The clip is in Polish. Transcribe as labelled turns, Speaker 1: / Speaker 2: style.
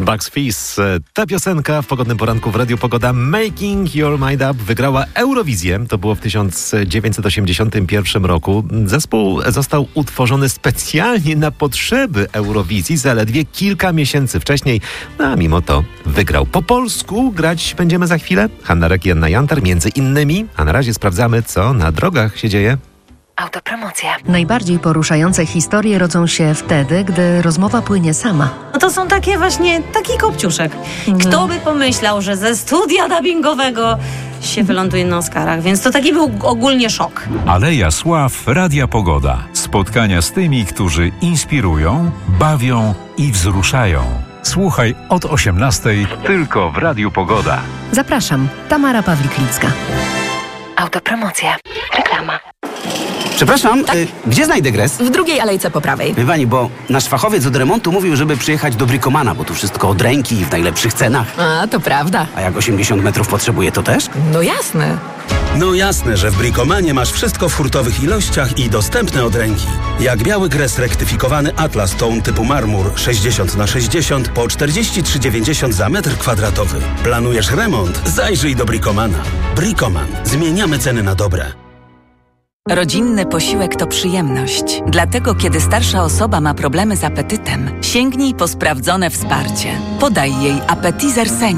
Speaker 1: Bucks Fizz. Ta piosenka w pogodnym poranku w Radiu Pogoda Making Your Mind Up wygrała Eurowizję. To było w 1981 roku. Zespół został utworzony specjalnie na potrzeby Eurowizji zaledwie kilka miesięcy wcześniej, a mimo to wygrał. Po polsku grać będziemy za chwilę. Hanna Rek i Anna Jantar między innymi. A na razie sprawdzamy, co na drogach się dzieje.
Speaker 2: Autopromocja.
Speaker 3: Najbardziej poruszające historie rodzą się wtedy, gdy rozmowa płynie sama.
Speaker 2: No to są taki kopciuszek. Kto by pomyślał, że ze studia dubbingowego się wyląduje na Oscarach, więc to taki był ogólnie szok.
Speaker 4: Aleja Sław, Radia Pogoda. Spotkania z tymi, którzy inspirują, bawią i wzruszają. Słuchaj od 18:00 tylko w Radiu Pogoda.
Speaker 3: Zapraszam, Tamara Pawlik-Licka.
Speaker 2: Autopromocja. Reklama.
Speaker 5: Przepraszam, gdzie znajdę gres?
Speaker 6: W drugiej alejce po prawej.
Speaker 5: Wie pani, bo nasz fachowiec od remontu mówił, żeby przyjechać do Bricomana, bo tu wszystko od ręki i w najlepszych cenach.
Speaker 6: A, to prawda.
Speaker 5: A jak 80 metrów potrzebuje, to też?
Speaker 6: No jasne.
Speaker 7: No jasne, że w Bricomanie masz wszystko w hurtowych ilościach i dostępne od ręki. Jak biały gres rektyfikowany Atlas Tone typu marmur 60x60 po 43,90 za metr kwadratowy. Planujesz remont? Zajrzyj do Bricomana. Bricoman. Zmieniamy ceny na dobre.
Speaker 8: Rodzinny posiłek to przyjemność. Dlatego, kiedy starsza osoba ma problemy z apetytem, sięgnij po sprawdzone wsparcie. Podaj jej Appetizer Senior.